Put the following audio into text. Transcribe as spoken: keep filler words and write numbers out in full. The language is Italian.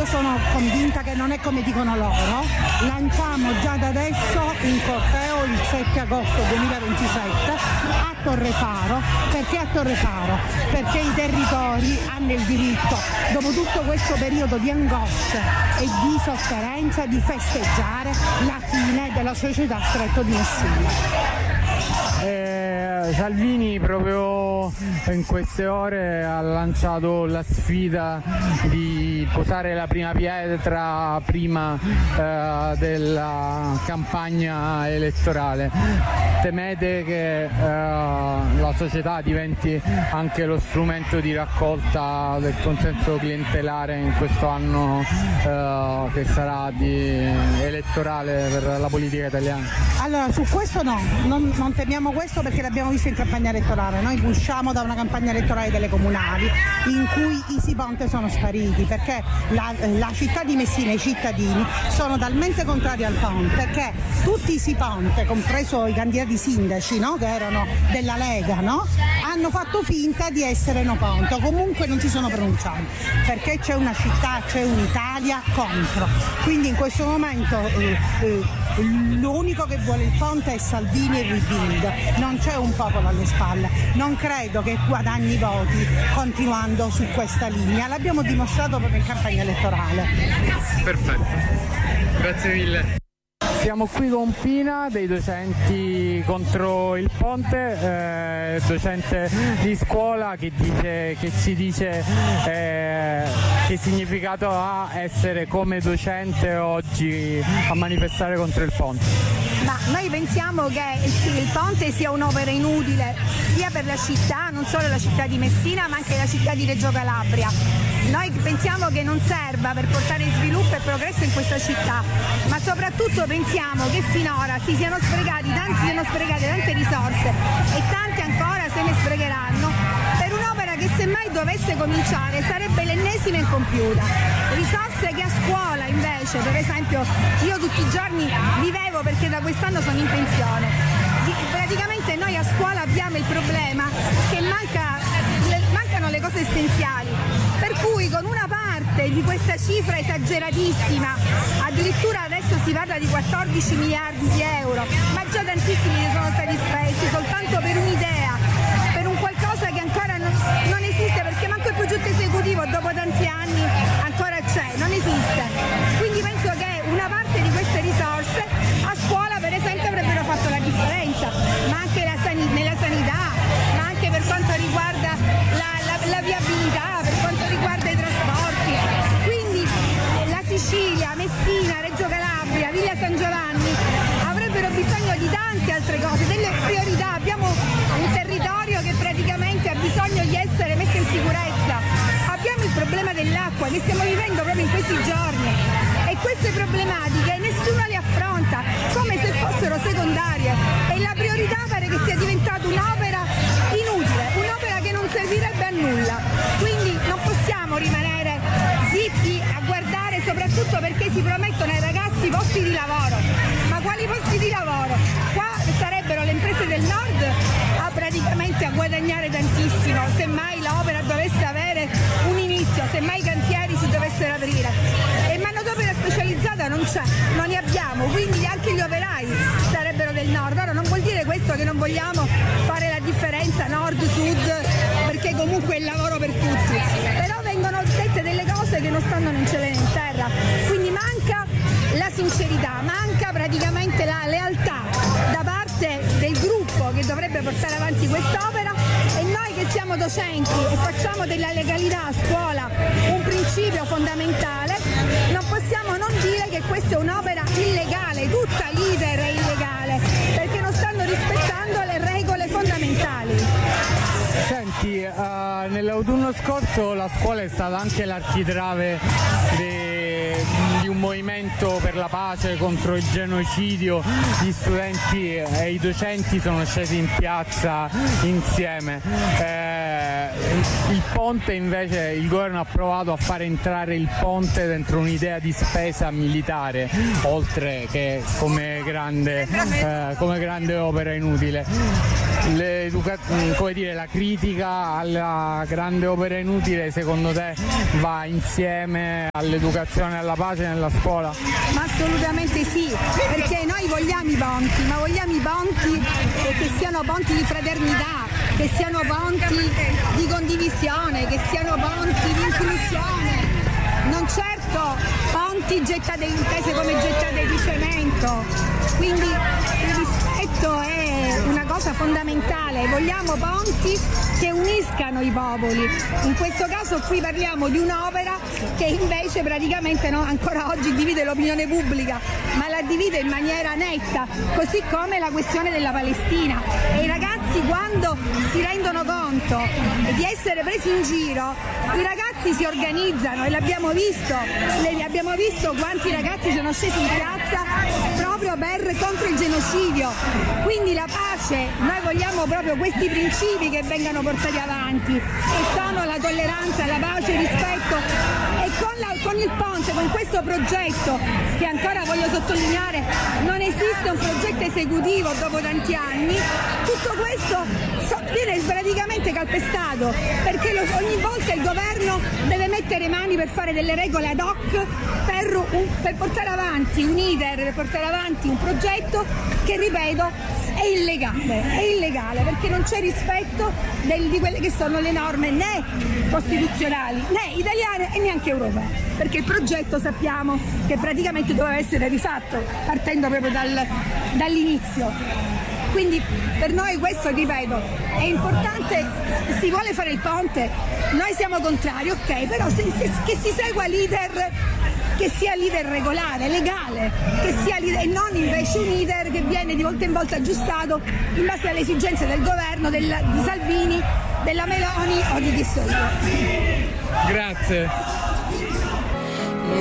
io sono convinta che non è come dicono loro. Lanciamo già da adesso un corteo il sette agosto duemilaventisette a Torrefaro. Perché a Torrefaro? Perché i territori hanno il diritto, dopo tutto questo periodo di angoscia e di sofferenza, di festeggiare la fine della società Stretto di Messina. Eh, Salvini proprio in queste ore ha lanciato la sfida di posare la prima pietra prima eh, della campagna elettorale. Temete che eh, la società diventi anche lo strumento di raccolta del consenso clientelare in questo anno eh, che sarà di elettorale per la politica italiana? Allora, su questo no, non, non temiamo questo perché l'abbiamo visto in campagna elettorale. Noi usciamo da una campagna elettorale delle comunali in cui i Siponte sono spariti perché la, la città di Messina e i cittadini sono talmente contrari al ponte che tutti i Siponte, compreso i candidati sindaci, no, che erano della Lega, no, hanno fatto finta di essere no ponte, o comunque non si sono pronunciati perché c'è una città, c'è un'Italia contro. Quindi in questo momento eh, eh, l'unico che vuole il ponte è Salvini e Rebuild, non c'è un popolo alle spalle. Non credo che guadagni voti continuando su questa linea, l'abbiamo dimostrato proprio in campagna elettorale. Perfetto, grazie mille. Siamo qui con Pina dei docenti contro il ponte, eh, docente di scuola che, dice, che ci dice eh, che significato ha essere come docente oggi a manifestare contro il ponte. Ma noi pensiamo che il, il ponte sia un'opera inutile sia per la città, non solo la città di Messina ma anche la città di Reggio Calabria. Noi pensiamo che non serva per portare sviluppo e progresso in questa città, ma soprattutto pensiamo che finora si siano sprecati tanti, siano sprecate tante risorse e tante ancora se ne sprecheranno per un'opera che semmai dovesse cominciare sarebbe l'ennesima incompiuta. Risorse che a scuola invece, per esempio, io tutti i giorni vivevo perché da quest'anno sono in pensione. Praticamente noi a scuola abbiamo il problema che manca, mancano le cose essenziali, per cui con una parte di questa cifra esageratissima, addirittura adesso si parla di quattordici miliardi di euro, ma già tantissimi ne sono stati spesi soltanto per un'idea, per un qualcosa che ancora non, non esiste, perché manco il progetto esecutivo dopo tanti anni ancora c'è, non esiste. Quindi penso che una parte di queste risorse a scuola per esempio avrebbero fatto la differenza, ma anche la san- nella sanità, ma anche per quanto riguarda la, la, la viabilità, per quanto riguarda i trasporti. Quindi la Sicilia, Messina, Reggio Calabria, Villa San Giovanni avrebbero bisogno di tante altre cose, delle priorità. Abbiamo un territorio che praticamente ha bisogno di essere messo in sicurezza. Abbiamo il problema dell'acqua che stiamo vivendo proprio in questi giorni e queste problematiche nessuno le affronta, come se fossero secondarie, e la priorità pare che sia diventata un'opera inutile, un'opera che non servirebbe a nulla. Quindi non possiamo rimanere zitti a guardare, soprattutto perché si promettono ai ragazzi posti di lavoro. Ma quali posti di lavoro? Qua sarebbero le imprese del nord a praticamente a guadagnare tantissimo, semmai l'opera dovesse avere un inizio, semmai i cantieri si dovessero aprire. E manodopera specializzata non c'è, non ne abbiamo, quindi anche gli operai sarebbero del nord. Ora non vuol dire questo che non vogliamo fare la differenza nord-sud, perché comunque è il lavoro per tutti, però vengono dette delle cose che non stanno né in cielo né in terra, quindi manca la sincerità, manca praticamente la lealtà da parte del gruppo che dovrebbe portare avanti quest'opera, e noi che siamo docenti e facciamo della legalità a scuola un principio fondamentale non possiamo non dire che questa è un'opera illegale, tutta l'iter è illegale perché non stanno rispettando le regole fondamentali. Senti, uh, nell'autunno scorso la scuola è stata anche l'architrave de... di un movimento per la pace contro il genocidio. Gli studenti e i docenti sono scesi in piazza insieme. Eh, il ponte invece, il governo ha provato a fare entrare il ponte dentro un'idea di spesa militare, oltre che come grande, eh, come grande opera inutile. come dire, la critica alla grande opera inutile secondo te va insieme all'educazione alla pace nella scuola? Ma assolutamente sì, perché noi vogliamo i ponti, ma vogliamo i ponti che siano ponti di fraternità, che siano ponti di condivisione, che siano ponti di inclusione, non certo ponti gettate intese come gettate di cemento. Quindi il rispetto è una cosa fondamentale, vogliamo ponti che uniscano i popoli. In questo caso qui parliamo di un'opera che invece praticamente no, ancora oggi divide l'opinione pubblica, ma la divide in maniera netta, così come la questione della Palestina. E i ragazzi quando si rendono conto di essere presi in giro, i ragazzi si organizzano e l'abbiamo visto, abbiamo visto quanti ragazzi sono scesi in piazza proprio per contro il genocidio. Quindi la pace, noi vogliamo proprio questi principi che vengano portati avanti, che sono la tolleranza, la pace, il rispetto, e con, la, con il ponte, con questo progetto che ancora voglio sottolineare non esiste un progetto esecutivo dopo tanti anni, tutto questo viene praticamente calpestato, perché lo, ogni volta il governo deve mettere mani per fare delle regole ad hoc per, un, per portare avanti un iter, per portare avanti un progetto che, ripeto, è illegale, è illegale perché non c'è rispetto del, di quelle che sono le norme né costituzionali né italiane e neanche europee, perché il progetto sappiamo che praticamente doveva essere rifatto partendo proprio dal, dall'inizio. Quindi per noi questo, ripeto, è importante, si vuole fare il ponte, noi siamo contrari, ok, però se, se, che si segua l'iter, che sia l'iter regolare, legale, che sia e non invece un iter che viene di volta in volta aggiustato in base alle esigenze del governo, del, di Salvini, della Meloni o di chi so io. Grazie.